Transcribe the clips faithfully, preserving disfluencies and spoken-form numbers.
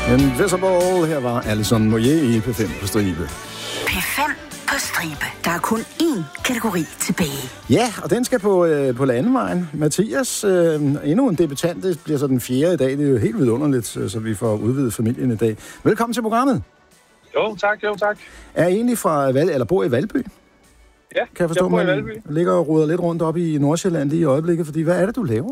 Invisible, her var Alison Moyet i P fem på stribe. P fem på stribe. Der er kun én kategori tilbage. Ja, og den skal på, øh, på landevejen. Mathias, øh, endnu en debutant, det bliver så den fjerde i dag. Det er jo helt vidunderligt, så vi får udvidet familien i dag. Velkommen til programmet. Jo, tak, jo, tak. Er I egentlig fra Val, eller bor i Valby? Ja, kan jeg, forstå, jeg bor i Valby. Ligger og ruder lidt rundt op i Nordsjælland lige i øjeblikket, fordi hvad er det, du laver?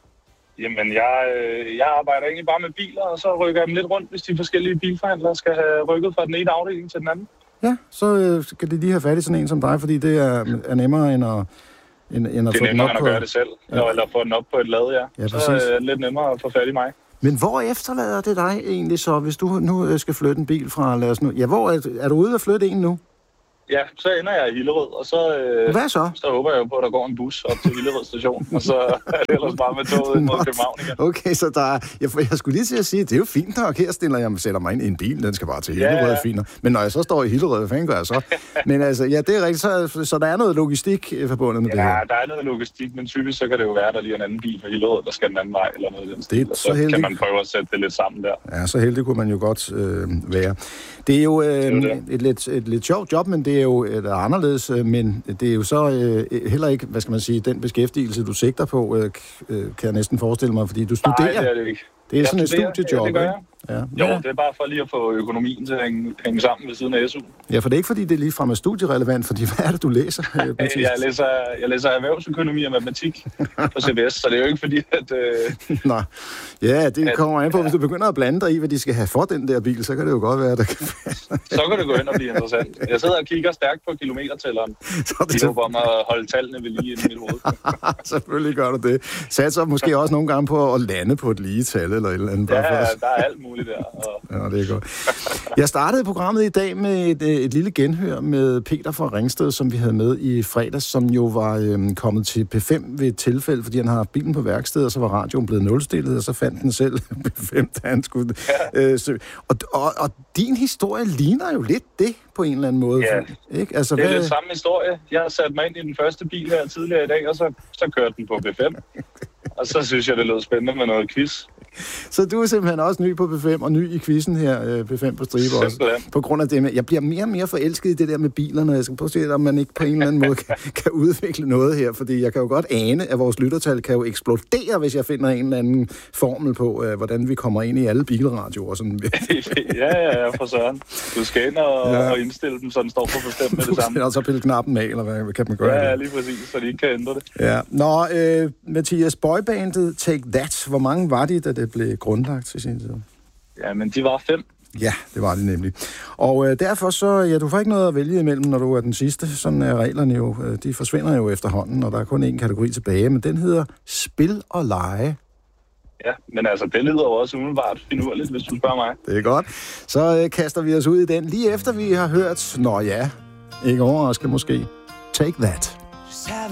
Jamen, jeg, jeg arbejder egentlig bare med biler, og så rykker jeg dem lidt rundt, hvis de forskellige bilforhandlere skal have rykket fra den ene afdeling til den anden. Ja, så øh, skal de lige have fat i sådan en som dig, fordi det er, er nemmere end at, end, end at det få den op på... Det er nemmere end at gøre det selv, ja. Eller få den op på et lad, ja. Ja, så er det lidt nemmere at få fat i mig. Men hvor efterlader det dig egentlig så, hvis du nu skal flytte en bil fra, lad os nu... Ja, hvor er, er du ude at flytte en nu? Ja, så ender jeg i Hillerød, og så, øh, Hvad så? så håber jeg jo på, at der går en bus op til Hillerød station, og så er det ellers bare med toget mod København igen. Okay, så der er, jeg, jeg skulle lige til at sige, det er jo fint nok, her stiller jeg sætter mig ind i en bil, den skal bare til Hillerød, ja, ja. Fint nok. Men når jeg så står i Hillerød, hvad fanden gør jeg så? Men altså, ja, det er rigtigt, så, så der er noget logistik forbundet med ja, det her. Ja, der er noget logistik, men typisk så kan det jo være, at der lige er en anden bil fra Hillerød, der skal den anden vej, eller noget af den stil, og så, så heldig... kan man prøve at sætte det lidt sammen der. Ja, så heldig kunne man jo godt øh, være. Det er jo øh, det er det. Et, lidt, et lidt sjovt job, men det er jo et anderledes, men det er jo så øh, heller ikke, hvad skal man sige, den beskæftigelse, du sigter på, øh, kan jeg næsten forestille mig, fordi du studerer. Nej, det er det ikke. Det er jeg sådan studerer, et studiejob, ja, det gør jeg. Ja. Jo, ja. det er bare for lige at få økonomien til at hænge, hænge sammen ved siden af S U. Ja, for det er ikke, fordi det er ligefrem er studierelevant, fordi hvad er det, du læser? jeg, læser jeg læser erhvervsøkonomi og matematik på C B S, så det er jo ikke fordi, at... Øh, Nej. Ja, det at, kommer an på, ja. hvis du begynder at blande dig i, hvad de skal have for den der bil, så kan det jo godt være, at der kan... Så kan det gå hen og blive interessant. Jeg sidder og kigger stærkt på kilometertælleren. Så det er om at holde tallene ved lige inde i mit hoved. Selvfølgelig gør du det. Satser måske også nogle gange på at lande på et lige tal eller et eller andet. Ja, der er alt muligt der. Og... Ja, det er godt. Jeg startede programmet i dag med et, et lille genhør med Peter fra Ringsted, som vi havde med i fredags, som jo var øhm, kommet til P fem ved et tilfælde, fordi han har bilen på værksted, og så var radioen blevet nulstillet, og så fandt den selv P fem, da han skulle... Ja. Øh, så, og, og, og din historie ligner jo lidt det, på en eller anden måde. Ja, ikke? Altså, det er hvad... lidt samme historie. Jeg har sat mig ind i den første bil her tidligere i dag, og så, så kørte den på P fem. Og så synes jeg, det lød spændende med noget quiz. Så du er simpelthen også ny på P fem, og ny i quizzen her, P fem på stribe også. På grund af det med, jeg bliver mere og mere forelsket i det der med bilerne. Jeg skal prøve at se, om man ikke på en eller anden måde kan, kan udvikle noget her, fordi jeg kan jo godt ane, at vores lyttertal kan jo eksplodere, hvis jeg finder en eller anden formel på, uh, hvordan vi kommer ind i alle bilradioer. Sådan. ja, ja, ja, for søren. Du skal ind og, ja. og indstille dem, så den står på bestemt med det samme. Og så pille knappen af, eller hvad kan man gøre? Ja, ja, lige præcis, så de ikke kan ændre det. Ja. Nå, øh, Mathias, boybandet Take That, hvor mange var de, da det blev grundlagt til sin tid? Ja, men de var fem. Ja, det var det nemlig. Og øh, derfor så, ja, du får ikke noget at vælge imellem, når du er den sidste. Sådan er reglerne jo, de forsvinder jo efterhånden, og der er kun én kategori tilbage, men den hedder Spil og Lege. Ja, men altså, det lyder jo også umiddelbart finurligt, hvis du spørger mig. Det er godt. Så øh, kaster vi os ud i den, lige efter vi har hørt, nå ja, ikke overraskende måske, Take That.